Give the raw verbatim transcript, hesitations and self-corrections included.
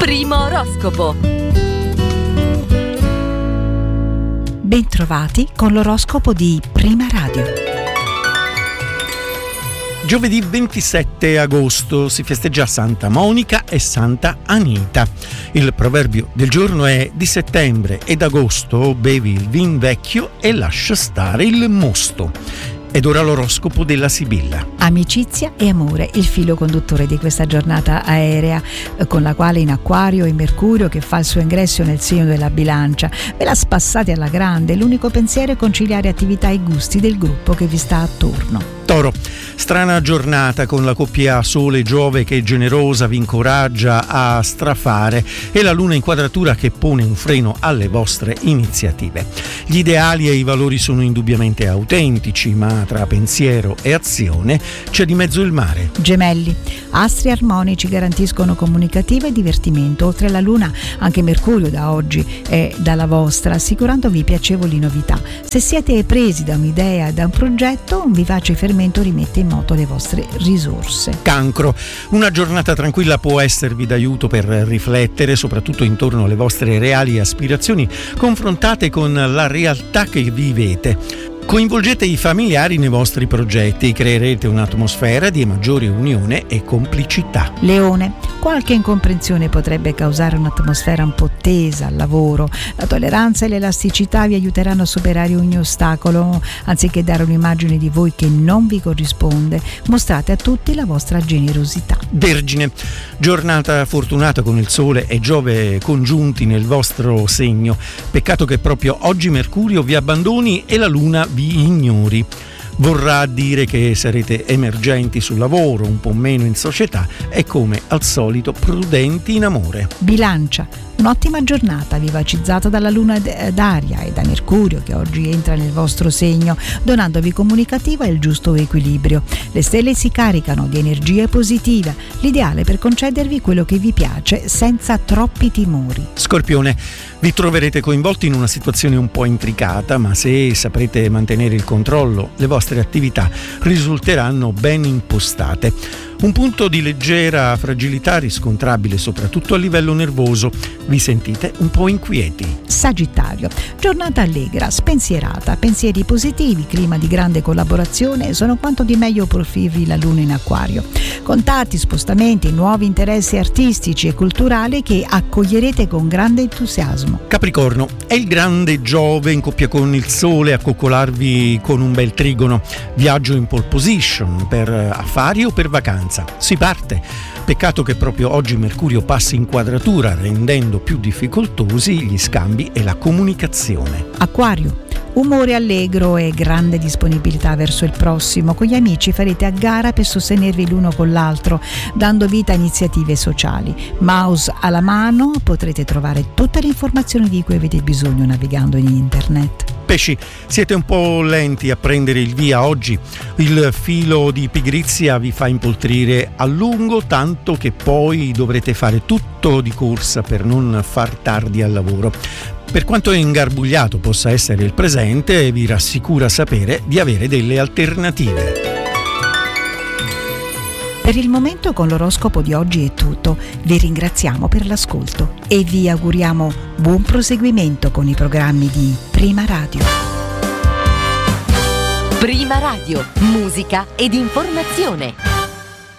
Primo oroscopo. Bentrovati con l'oroscopo di Prima Radio. Giovedì ventisette agosto si festeggia Santa Monica e Santa Anita. Il proverbio del giorno è: di settembre ed agosto bevi il vin vecchio e lascia stare il mosto. Ed ora l'oroscopo della Sibilla. Amicizia e amore, il filo conduttore di questa giornata aerea, con la quale in Acquario è Mercurio che fa il suo ingresso nel segno della Bilancia. Ve la spassate alla grande, l'unico pensiero è conciliare attività e gusti del gruppo che vi sta attorno. Toro, strana giornata con la coppia Sole-Giove che generosa vi incoraggia a strafare e la Luna in quadratura che pone un freno alle vostre iniziative. Gli ideali e i valori sono indubbiamente autentici, ma tra pensiero e azione c'è di mezzo il mare. Gemelli, astri armonici garantiscono comunicativa e divertimento. Oltre alla Luna, anche Mercurio da oggi è dalla vostra, assicurandovi piacevoli novità. Se siete presi da un'idea e da un progetto, un vivace fermento rimette in moto le vostre risorse. Cancro, una giornata tranquilla può esservi d'aiuto per riflettere soprattutto intorno alle vostre reali aspirazioni confrontate con la realtà che vivete. Coinvolgete i familiari nei vostri progetti, creerete un'atmosfera di maggiore unione e complicità. Leone, qualche incomprensione potrebbe causare un'atmosfera un po' tesa al lavoro. La tolleranza e l'elasticità vi aiuteranno a superare ogni ostacolo. Anziché dare un'immagine di voi che non vi corrisponde, mostrate a tutti la vostra generosità. Vergine, giornata fortunata con il Sole e Giove congiunti nel vostro segno. Peccato che proprio oggi Mercurio vi abbandoni e la Luna vi ignori. Vorrà dire che sarete emergenti sul lavoro, un po' meno in società e come al solito prudenti in amore. Bilancia, un'ottima giornata vivacizzata dalla Luna d'aria e da Mercurio che oggi entra nel vostro segno, donandovi comunicativa e il giusto equilibrio. Le stelle si caricano di energia positiva, l'ideale per concedervi quello che vi piace senza troppi timori. Scorpione, vi troverete coinvolti in una situazione un po' intricata, ma se saprete mantenere il controllo, le vostre attività risulteranno ben impostate. Un punto di leggera fragilità riscontrabile soprattutto a livello nervoso. Vi sentite un po' inquieti. Sagittario, giornata allegra, spensierata, pensieri positivi, clima di grande collaborazione, sono quanto di meglio profili la Luna in Acquario. Contatti, spostamenti, nuovi interessi artistici e culturali che accoglierete con grande entusiasmo. Capricorno, è il grande Giove in coppia con il Sole a coccolarvi con un bel trigono. Viaggio in pole position per affari o per vacanze. Si parte. Peccato che proprio oggi Mercurio passi in quadratura, rendendo più difficoltosi gli scambi e la comunicazione. Acquario, umore allegro e grande disponibilità verso il prossimo. Con gli amici farete a gara per sostenervi l'uno con l'altro, dando vita a iniziative sociali. Mouse alla mano, potrete trovare tutte le informazioni di cui avete bisogno navigando in internet. Pesci, siete un po' lenti a prendere il via oggi. Il filo di pigrizia vi fa impoltrire a lungo, tanto che poi dovrete fare tutto di corsa per non far tardi al lavoro. Per quanto ingarbugliato possa essere il presente, vi rassicura sapere di avere delle alternative. Per il momento con l'oroscopo di oggi è tutto. Vi ringraziamo per l'ascolto e vi auguriamo buon proseguimento con i programmi di Prima Radio. Prima Radio, musica ed informazione.